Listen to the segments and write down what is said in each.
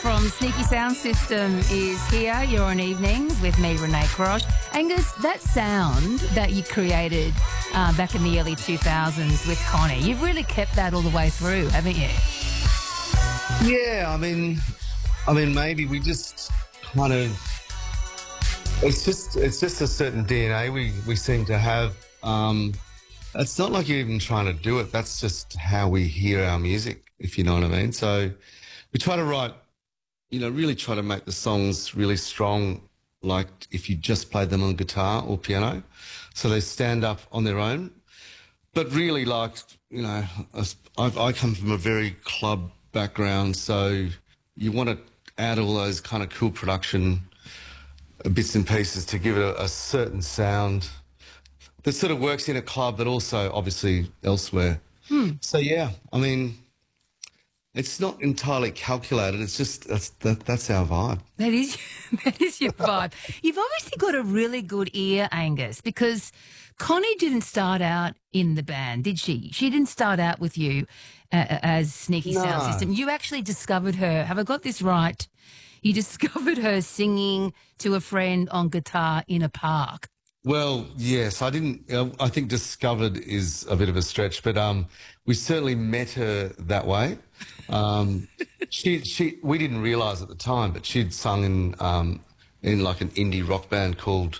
from Sneaky Sound System is here. You're on Evenings with me, Renee Crosh. Angus, that sound that you created back in the early 2000s with Connie, you've really kept that all the way through, haven't you? Yeah, I mean, maybe we just kind of, it's just a certain DNA we seem to have. It's not like you're even trying to do it. That's just how we hear our music, if you know what I mean. So we try to write, really try to make the songs really strong, like if you just played them on guitar or piano, so they stand up on their own. But really, like, I come from a very club background, so you want to add all those kind of cool production bits and pieces to give it a certain sound that sort of works in a club, but also obviously elsewhere. So yeah, I mean, it's not entirely calculated. It's just that's our vibe. That is your vibe. You've obviously got a really good ear, Angus, because Connie didn't start out in the band, did she? She didn't start out with you as Sneaky Sound System. You actually discovered her. Have I got this right? You discovered her singing to a friend on guitar in a park. Well, yes, I didn't. I think discovered is a bit of a stretch, but we certainly met her that way. We didn't realise at the time, but she'd sung in like an indie rock band called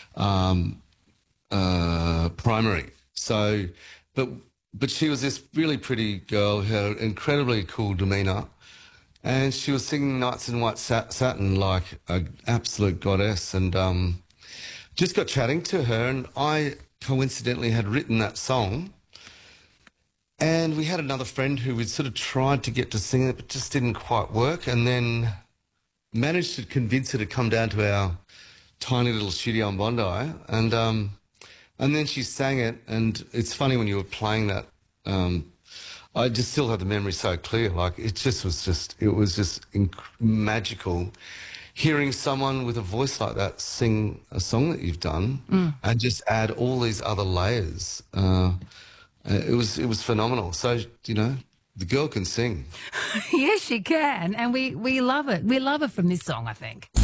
Primary. So, but she was this really pretty girl who had an incredibly cool demeanour, and she was singing Nights in White Satin like an absolute goddess, and just got chatting to her, and I coincidentally had written that song, and we had another friend who we'd sort of tried to get to sing it, but just didn't quite work, and then managed to convince her to come down to our tiny little studio on Bondi, and then she sang it, and it's funny when you were playing that, I just still have the memory so clear, like it was just magical. Hearing someone with a voice like that sing a song that you've done and just add all these other layers, it was phenomenal. So, the girl can sing. Yes, she can, and we love it. We love her from this song, I think.